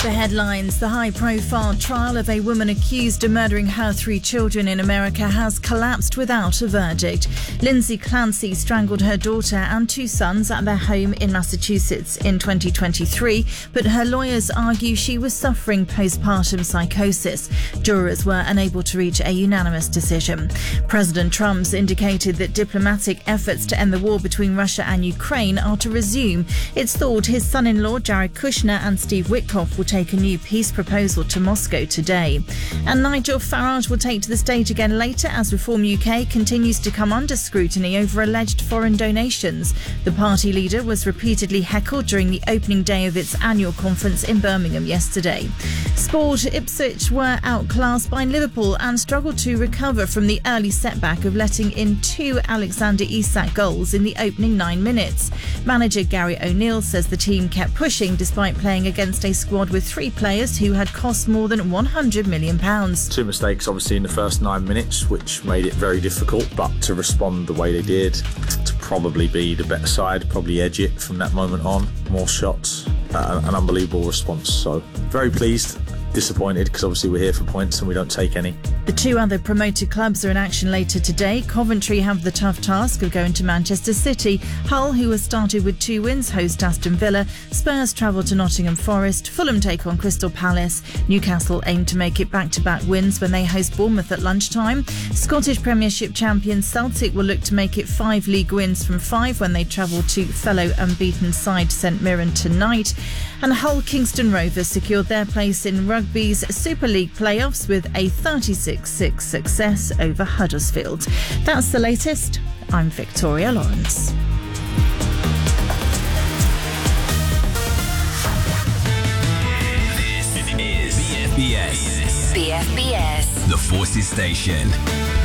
The headlines: the high-profile trial of a woman accused of murdering her 3 children in America has collapsed without a verdict. Lindsay Clancy strangled her daughter and 2 sons at their home in Massachusetts in 2023, but her lawyers argue she was suffering postpartum psychosis. Jurors were unable to reach a unanimous decision. President Trump's indicated that diplomatic efforts to end the war between Russia and Ukraine are to resume. It's thought his son-in-law Jared Kushner and Steve Witkoff will take a new peace proposal to Moscow today. And Nigel Farage will take to the stage again later as Reform UK continues to come under scrutiny over alleged foreign donations. The party leader was repeatedly heckled during the opening day of its annual conference in Birmingham yesterday. Sport: Ipswich were outclassed by Liverpool and struggled to recover from the early setback of letting in 2 Alexander Isak goals in the opening 9 minutes. Manager Gary O'Neill says the team kept pushing despite playing against a squad with 3 players who had cost more than £100 million. 2 mistakes obviously in the first 9 minutes, which made it very difficult, but to respond the way they did, to probably be the better side, probably edge it from that moment on, more shots, an unbelievable response. So very pleased. Disappointed because obviously we're here for points and we don't take any. The 2 other promoted clubs are in action later today. Coventry have the tough task of going to Manchester City. Hull, who has started with 2 wins, host Aston Villa. Spurs travel to Nottingham Forest. Fulham take on Crystal Palace. Newcastle aim to make it back-to-back wins when they host Bournemouth at lunchtime. Scottish Premiership champions Celtic will look to make it 5 league wins from 5 when they travel to fellow unbeaten side St Mirren tonight. And Hull Kingston Rovers secured their place in Rugby's Super League playoffs with a 36-6 success over Huddersfield. That's the latest. I'm Victoria Lawrence. This is BFBS. BFBS. The Forces Station.